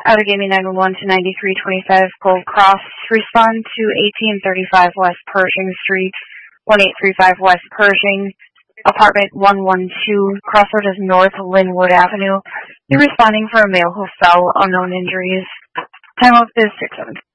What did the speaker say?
Outagaming 911 to 9325 Gold Cross. Respond to 1835 West Pershing Street, 1835 West Pershing, apartment 112. Crossroad is North Linwood Avenue. You're responding for a male who fell, unknown injuries. Time of is 6:17.